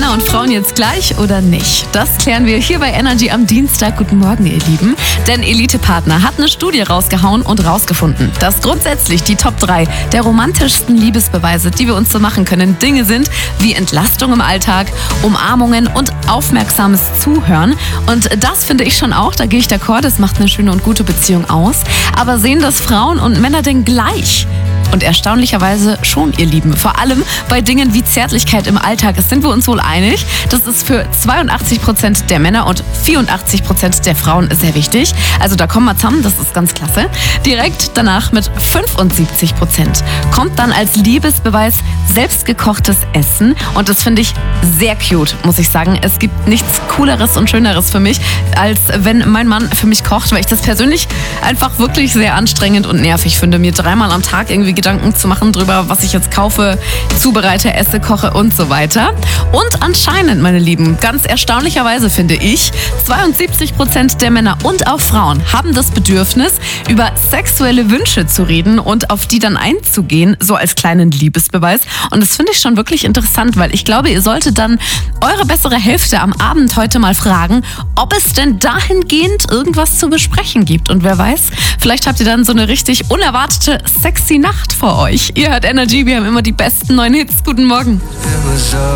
Männer und Frauen jetzt gleich oder nicht? Das klären wir hier bei Energy am Dienstag. Guten Morgen, ihr Lieben. Denn Elite Partner hat eine Studie rausgehauen und rausgefunden, dass grundsätzlich die Top 3 der romantischsten Liebesbeweise, die wir uns so machen können, Dinge sind wie Entlastung im Alltag, Umarmungen und aufmerksames Zuhören. Und das finde ich schon auch, da gehe ich d'accord, das macht eine schöne und gute Beziehung aus. Aber sehen das Frauen und Männer denn gleich? Und erstaunlicherweise schon, ihr Lieben. Vor allem bei Dingen wie Zärtlichkeit im Alltag. Das sind wir uns wohl einig. Das ist für 82% der Männer und 84% der Frauen sehr wichtig. Also da kommen wir zusammen, das ist ganz klasse. Direkt danach mit 75% kommt dann als Liebesbeweis selbstgekochtes Essen. Und das finde ich sehr cute, muss ich sagen. Es gibt nichts Cooleres und Schöneres für mich, als wenn mein Mann für mich kocht, weil ich das persönlich einfach wirklich sehr anstrengend und nervig finde, mir 3-mal am Tag irgendwie Gedanken zu machen drüber, was ich jetzt kaufe, zubereite, esse, koche und so weiter. Und anscheinend, meine Lieben, ganz erstaunlicherweise finde ich, 72% der Männer und auch Frauen haben das Bedürfnis, über sexuelle Wünsche zu reden und auf die dann einzugehen, so als kleinen Liebesbeweis. Und das finde ich schon wirklich interessant, weil ich glaube, ihr solltet dann eure bessere Hälfte am Abend heute mal fragen, ob es denn dahingehend irgendwas zu besprechen gibt. Und wer weiß, vielleicht habt ihr dann so eine richtig unerwartete, sexy Nacht vor euch. Ihr hört Energy, wir haben immer die besten neuen Hits. Guten Morgen.